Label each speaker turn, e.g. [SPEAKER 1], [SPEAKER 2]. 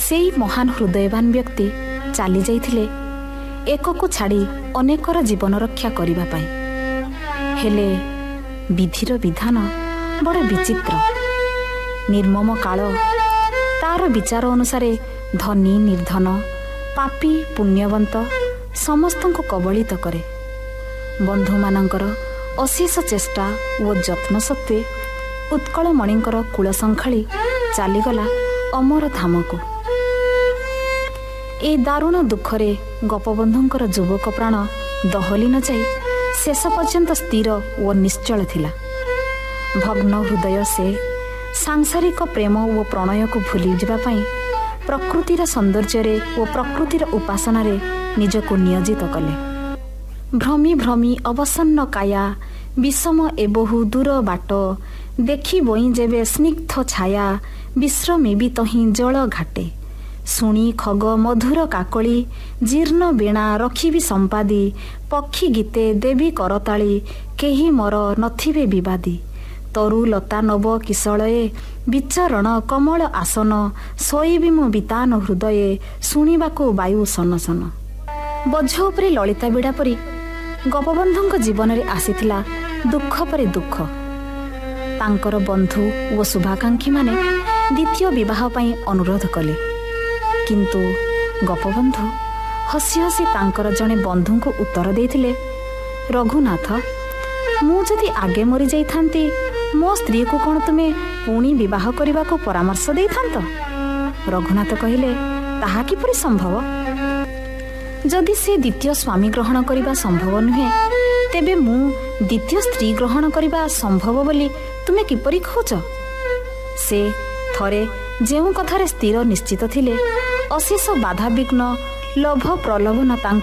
[SPEAKER 1] ସେଇ ମହାନ ହୃଦୟବାନ ବ୍ୟକ୍ତି ଚାଲି ଯାଇଥିଲେ ଏକକୁ ଛାଡ଼ି ଅନେକର ଜୀବନ ରକ୍ଷା କରିବା ପାଇଁ। ହେଲେ ବିଧିର ବିଧାନ ବଡ଼ ବିଚିତ୍ର। ନିର୍ମମ କାଳ ତାର ବିଚାର ଅନୁସାରେ ଧନୀ ନିର୍ଦ୍ଧନ, ପାପୀ ପୁଣ୍ୟବନ୍ତ ସମସ୍ତଙ୍କୁ କବଳିତ କରେ। ବନ୍ଧୁମାନଙ୍କର ଅଶେଷ ଚେଷ୍ଟା ଓ ଯତ୍ନ ସତ୍ତ୍ୱେ ଉତ୍କଳମଣିଙ୍କର କୂଳ ସଂଖାଳି ଚାଲିଗଲା ଅମର ଧାମକୁ। ଏ ଦାରୁଣ ଦୁଃଖରେ ଗୋପବନ୍ଧୁଙ୍କର ଯୁବକ ପ୍ରାଣ ଦହଲି ନ ଯାଇ ଶେଷ ପର୍ଯ୍ୟନ୍ତ ସ୍ଥିର ଓ ନିଶ୍ଚଳ ଥିଲା। ଭଗ୍ନ ହୃଦୟ ସେ ସାଂସାରିକ ପ୍ରେମ ଓ ପ୍ରଣୟକୁ ଭୁଲିଯିବା ପାଇଁ ପ୍ରକୃତିର ସୌନ୍ଦର୍ଯ୍ୟରେ ଓ ପ୍ରକୃତିର ଉପାସନାରେ ନିଜକୁ ନିୟୋଜିତ କଲେ। ଭ୍ରମି ଭ୍ରମି ଅବସନ୍ନ କାୟା ବିଷମ ଏ ବହୁ ଦୂର ବାଟ, ଦେଖି ବଇଁ ଯେବେ ସ୍ନିଗ୍ଧ ଛାୟା, ବିଶ୍ରମିବି ତହିଁ ଜଳ ଘାଟେ। ଶୁଣି ଖଗ ମଧୁର କାକଳି, ଜୀର୍ଣ୍ଣ ବୀଣା ରଖିବି ସମ୍ପାଦି, ପକ୍ଷୀ ଗୀତେ ଦେବୀ କରତାଳି, କେହି ମୋର ନଥିବେ ବିବାଦୀ। ତରୁ ଲତା ନବ କିଶଳଏ, ବିଚରଣ କମଳ ଆସନ, ଶୋଇବି ମୁଁ ବିତାନ ହୃଦୟେ, ଶୁଣିବାକୁ ବାୟୁ ସନ ସନ। ବୋଝ ଉପରେ ଲଳିତା ବିଡ଼ା ପରି ଗୋପବନ୍ଧୁଙ୍କ ଜୀବନରେ ଆସିଥିଲା ଦୁଃଖ ପରେ ଦୁଃଖ। ତାଙ୍କର ବନ୍ଧୁ ଓ ଶୁଭାକାଂକ୍ଷୀମାନେ ଦ୍ୱିତୀୟ ବିବାହ ପାଇଁ ଅନୁରୋଧ କଲେ, କିନ୍ତୁ ଗୋପବନ୍ଧୁ ହସି ହସି ତାଙ୍କର ଜଣେ ବନ୍ଧୁଙ୍କୁ ଉତ୍ତର ଦେଇଥିଲେ, ରଘୁନାଥ, ମୁଁ ଯଦି ଆଗେ ମରିଯାଇଥାନ୍ତି ମୋ ସ୍ତ୍ରୀକୁ କ'ଣ ତୁମେ ପୁଣି ବିବାହ କରିବାକୁ ପରାମର୍ଶ ଦେଇଥାନ୍ତ? ରଘୁନାଥ କହିଲେ, ତାହା କିପରି ସମ୍ଭବ? ଯଦି ସେ ଦ୍ୱିତୀୟ ସ୍ୱାମୀ ଗ୍ରହଣ କରିବା ସମ୍ଭବ ନୁହେଁ, ତେବେ ମୁଁ ଦ୍ୱିତୀୟ ସ୍ତ୍ରୀ ଗ୍ରହଣ କରିବା ସମ୍ଭବ ବୋଲି ତୁମେ କିପରି କହୁଛ? ସେ ଥରେ ଯେଉଁ କଥାରେ ସ୍ଥିର ନିଶ୍ଚିତ ଥିଲେ, ଅଶେଷ ବାଧାବିଘ୍ନ ଲୋଭ ପ୍ରଲୋଭନ ତାଙ୍କୁ